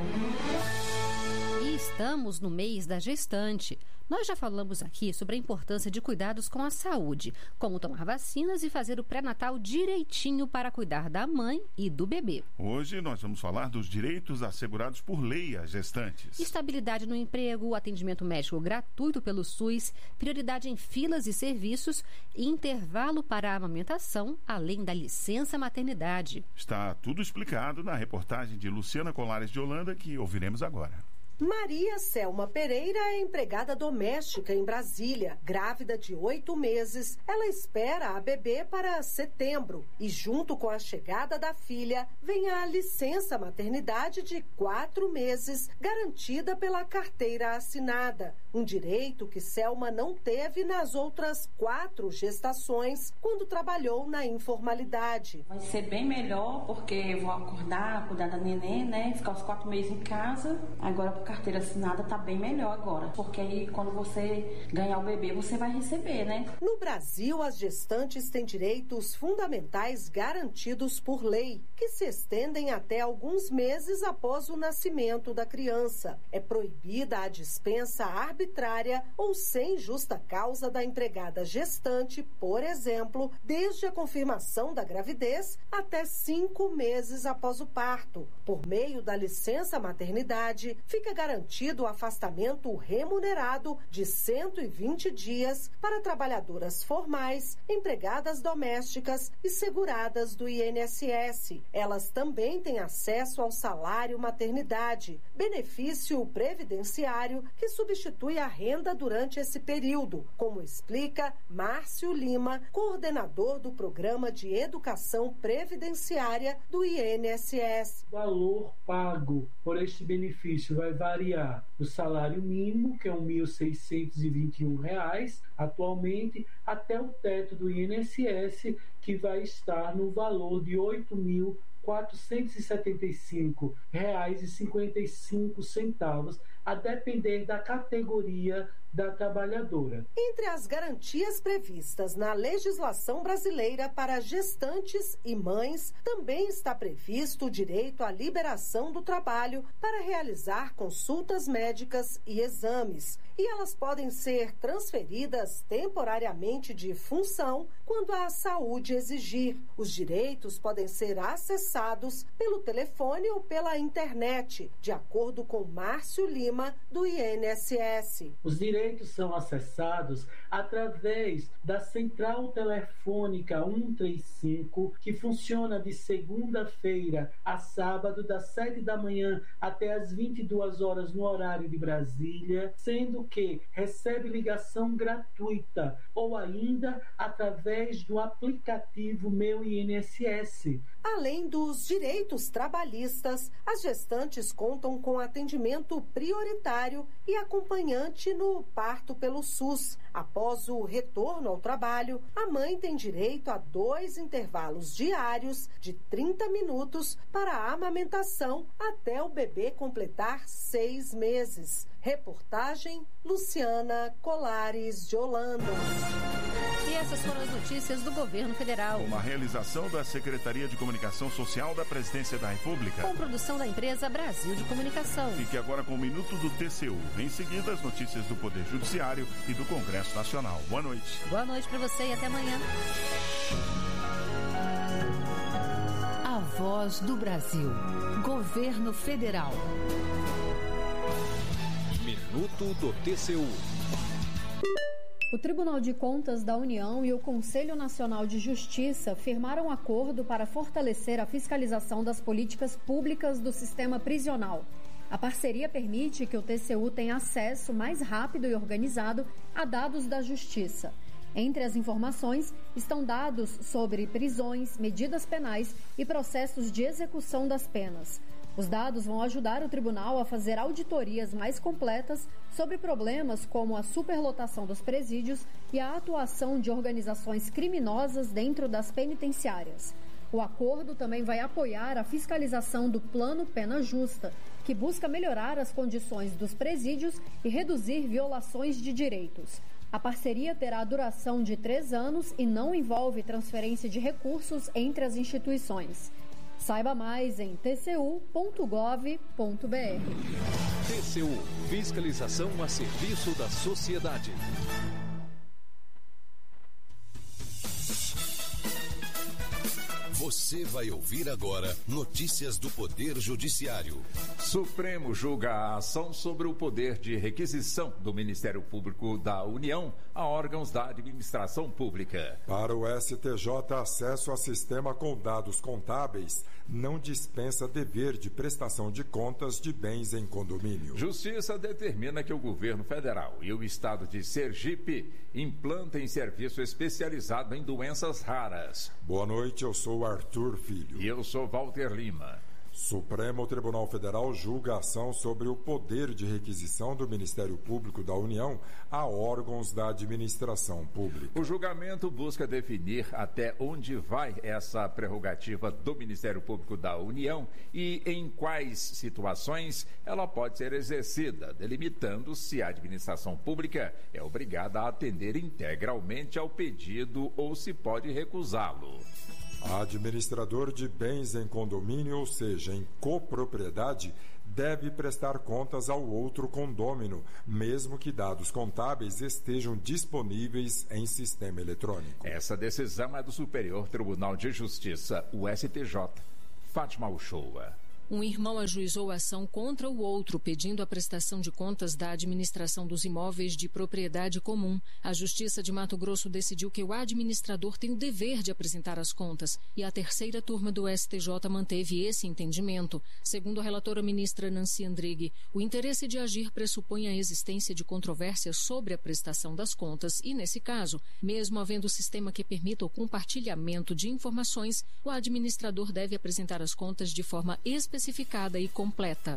E estamos no mês da gestante. Nós já falamos aqui sobre a importância de cuidados com a saúde, como tomar vacinas e fazer o pré-natal direitinho para cuidar da mãe e do bebê. Hoje nós vamos falar dos direitos assegurados por lei às gestantes. Estabilidade no emprego, atendimento médico gratuito pelo SUS, prioridade em filas e serviços, intervalo para a amamentação, além da licença maternidade. Está tudo explicado na reportagem de Luciana Colares de Holanda, que ouviremos agora. Maria Selma Pereira é empregada doméstica em Brasília. Grávida de oito meses, ela espera a bebê para setembro. E junto com a chegada da filha, vem a licença maternidade de quatro meses, garantida pela carteira assinada. Um direito que Selma não teve nas outras quatro gestações, quando trabalhou na informalidade. Vai ser bem melhor, porque eu vou acordar, cuidar da neném, né? Ficar os quatro meses em casa. Agora, com carteira assinada, tá bem melhor agora. Porque aí, quando você ganhar o bebê, você vai receber, né? No Brasil, as gestantes têm direitos fundamentais garantidos por lei, que se estendem até alguns meses após o nascimento da criança. É proibida a dispensa arbitrária ou sem justa causa da empregada gestante, por exemplo, desde a confirmação da gravidez até cinco meses após o parto. Por meio da licença maternidade, fica garantido o afastamento remunerado de cento e vinte dias para trabalhadoras formais, empregadas domésticas e seguradas do I N S S. Elas também têm acesso ao salário maternidade, benefício previdenciário que substitui a renda durante esse período, como explica Márcio Lima, coordenador do Programa de Educação Previdenciária do I N S S. O valor pago por este benefício vai variar do salário mínimo, que é um mil seiscentos e vinte e um reais atualmente, até o teto do I N S S, que vai estar no valor de oito mil quatrocentos e setenta e cinco reais e cinquenta e cinco centavos, a depender da categoria da trabalhadora. Entre as garantias previstas na legislação brasileira para gestantes e mães, também está previsto o direito à liberação do trabalho para realizar consultas médicas e exames. E elas podem ser transferidas temporariamente de função quando a saúde exigir. Os direitos podem ser acessados pelo telefone ou pela internet, de acordo com Márcio Lima, do I N S S. Os direitos são acessados através da central telefônica cento e trinta e cinco, que funciona de segunda-feira a sábado, das sete da manhã até as vinte e duas horas no horário de Brasília, sendo que recebe ligação gratuita ou ainda através do aplicativo Meu I N S S. Além dos direitos trabalhistas, as gestantes contam com atendimento prioritário e acompanhante no parto pelo SUS. Após o retorno ao trabalho, a mãe tem direito a dois intervalos diários de trinta minutos para a amamentação até o bebê completar seis meses. Reportagem Luciana Colares de Holanda. E essas foram as notícias do Governo Federal. Uma realização da Secretaria de Comunicação Social da Presidência da República. Com produção da empresa Brasil de Comunicação. Fique agora com o Minuto do T C U. Em seguida, as notícias do Poder Judiciário e do Congresso Nacional. Boa noite. Boa noite para você e até amanhã. A Voz do Brasil. Governo Federal. Minuto do T C U. O Tribunal de Contas da União e o Conselho Nacional de Justiça firmaram acordo para fortalecer a fiscalização das políticas públicas do sistema prisional. A parceria permite que o T C U tenha acesso mais rápido e organizado a dados da Justiça. Entre as informações estão dados sobre prisões, medidas penais e processos de execução das penas. Os dados vão ajudar o tribunal a fazer auditorias mais completas sobre problemas como a superlotação dos presídios e a atuação de organizações criminosas dentro das penitenciárias. O acordo também vai apoiar a fiscalização do Plano Pena Justa, que busca melhorar as condições dos presídios e reduzir violações de direitos. A parceria terá a duração de três anos e não envolve transferência de recursos entre as instituições. Saiba mais em t c u ponto gov ponto b r. T C U, fiscalização a serviço da sociedade. Você vai ouvir agora notícias do Poder Judiciário. Supremo julga a ação sobre o poder de requisição do Ministério Público da União a órgãos da administração pública. Para o S T J, acesso a sistema com dados contábeis não dispensa dever de prestação de contas de bens em condomínio. Justiça determina que o governo federal e o estado de Sergipe implantem serviço especializado em doenças raras. Boa noite, eu sou Arthur Filho. E eu sou Walter Lima. Supremo Tribunal Federal julga a ação sobre o poder de requisição do Ministério Público da União a órgãos da administração pública. O julgamento busca definir até onde vai essa prerrogativa do Ministério Público da União e em quais situações ela pode ser exercida, delimitando se a administração pública é obrigada a atender integralmente ao pedido ou se pode recusá-lo. Administrador de bens em condomínio, ou seja, em copropriedade, deve prestar contas ao outro condômino, mesmo que dados contábeis estejam disponíveis em sistema eletrônico. Essa decisão é do Superior Tribunal de Justiça, o S T J. Fátima Uchoa. Um irmão ajuizou a ação contra o outro, pedindo a prestação de contas da administração dos imóveis de propriedade comum. A Justiça de Mato Grosso decidiu que o administrador tem o dever de apresentar as contas, e a terceira turma do S T J manteve esse entendimento. Segundo a relatora ministra Nancy Andrighi, o interesse de agir pressupõe a existência de controvérsias sobre a prestação das contas e, nesse caso, mesmo havendo sistema que permita o compartilhamento de informações, o administrador deve apresentar as contas de forma específica especificada e completa.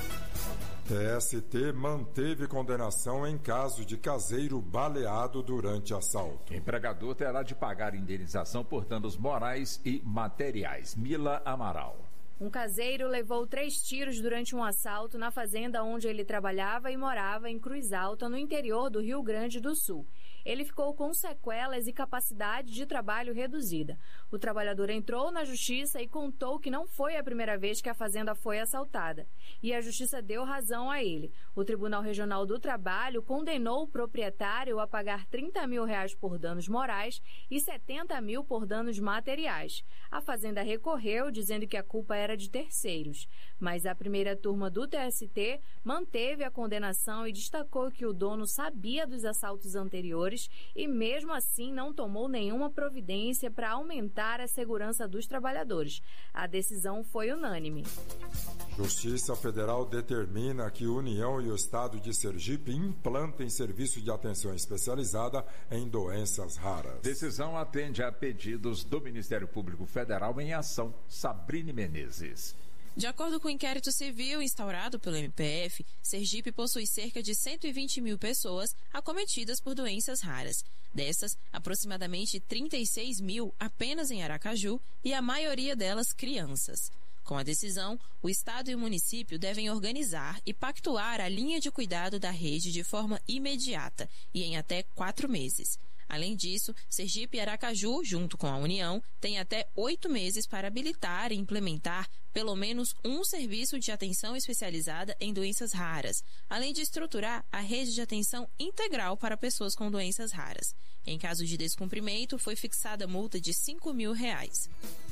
T S T manteve condenação em caso de caseiro baleado durante assalto. O empregador terá de pagar indenização por danos morais e materiais. Mila Amaral. Um caseiro levou três tiros durante um assalto na fazenda onde ele trabalhava e morava em Cruz Alta, no interior do Rio Grande do Sul. Ele ficou com sequelas e capacidade de trabalho reduzida. O trabalhador entrou na justiça e contou que não foi a primeira vez que a fazenda foi assaltada. E a justiça deu razão a ele. O Tribunal Regional do Trabalho condenou o proprietário a pagar trinta mil reais por danos morais e setenta mil por danos materiais. A fazenda recorreu, dizendo que a culpa era de terceiros. Mas a primeira turma do T S T manteve a condenação e destacou que o dono sabia dos assaltos anteriores e, mesmo assim, não tomou nenhuma providência para aumentar a segurança dos trabalhadores. A decisão foi unânime. Justiça Federal determina que União e o Estado de Sergipe implantem serviço de atenção especializada em doenças raras. Decisão atende a pedidos do Ministério Público Federal em ação. Sabrine Menezes. De acordo com o inquérito civil instaurado pelo M P F, Sergipe possui cerca de cento e vinte mil pessoas acometidas por doenças raras. Dessas, aproximadamente trinta e seis mil apenas em Aracaju e a maioria delas crianças. Com a decisão, o Estado e o município devem organizar e pactuar a linha de cuidado da rede de forma imediata e em até quatro meses. Além disso, Sergipe e Aracaju, junto com a União, têm até oito meses para habilitar e implementar pelo menos um serviço de atenção especializada em doenças raras, além de estruturar a rede de atenção integral para pessoas com doenças raras. Em caso de descumprimento, foi fixada multa de cinco mil reais.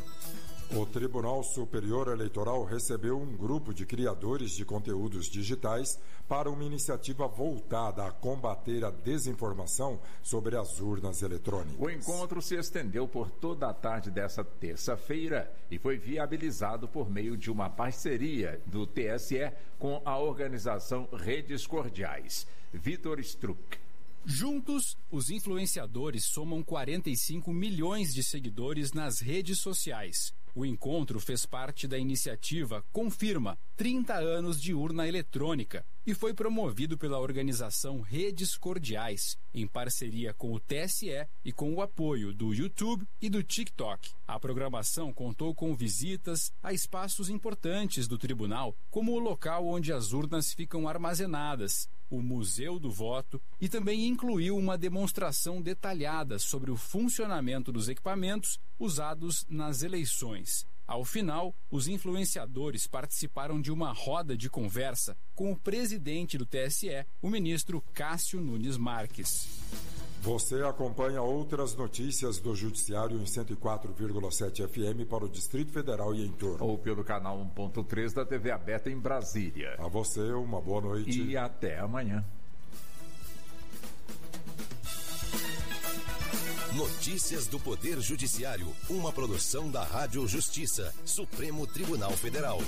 O Tribunal Superior Eleitoral recebeu um grupo de criadores de conteúdos digitais para uma iniciativa voltada a combater a desinformação sobre as urnas eletrônicas. O encontro se estendeu por toda a tarde dessa terça-feira e foi viabilizado por meio de uma parceria do T S E com a organização Redes Cordiais. Vitor Struck. Juntos, os influenciadores somam quarenta e cinco milhões de seguidores nas redes sociais. O encontro fez parte da iniciativa Confirma, trinta anos de urna eletrônica, e foi promovido pela organização Redes Cordiais, em parceria com o T S E e com o apoio do YouTube e do TikTok. A programação contou com visitas a espaços importantes do tribunal, como o local onde as urnas ficam armazenadas, o Museu do Voto, e também incluiu uma demonstração detalhada sobre o funcionamento dos equipamentos usados nas eleições. Ao final, os influenciadores participaram de uma roda de conversa com o presidente do T S E, o ministro Cássio Nunes Marques. Você acompanha outras notícias do Judiciário em cento e quatro vírgula sete F M para o Distrito Federal e em torno. Ou pelo canal um ponto três da T V aberta em Brasília. A você, uma boa noite. E até amanhã. Notícias do Poder Judiciário, uma produção da Rádio Justiça, Supremo Tribunal Federal.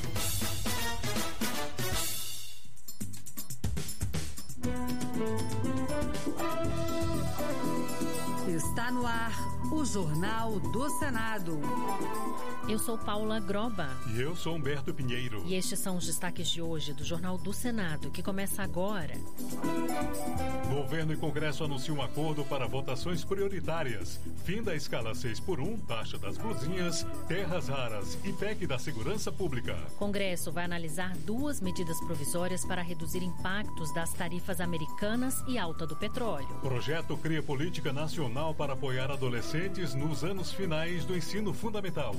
Está no ar o Jornal do Senado. Eu sou Paula Groba. E eu sou Humberto Pinheiro. E estes são os destaques de hoje do Jornal do Senado, que começa agora. Governo e Congresso anunciam um acordo para votações prioritárias. Fim da escala seis por um, taxa das blusinhas, terras raras e P E C da segurança pública. Congresso vai analisar duas medidas provisórias para reduzir impactos das tarifas americanas e alta do petróleo. Projeto cria política nacional para apoiar adolescentes nos anos finais do ensino fundamental.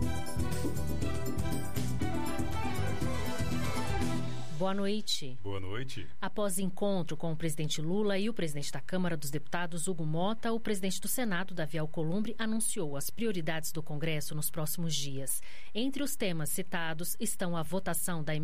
Boa noite. Boa noite. Após encontro com o presidente Lula e o presidente da Câmara dos Deputados, Hugo Mota, o presidente do Senado, Davi Alcolumbre, anunciou as prioridades do Congresso nos próximos dias. Entre os temas citados estão a votação da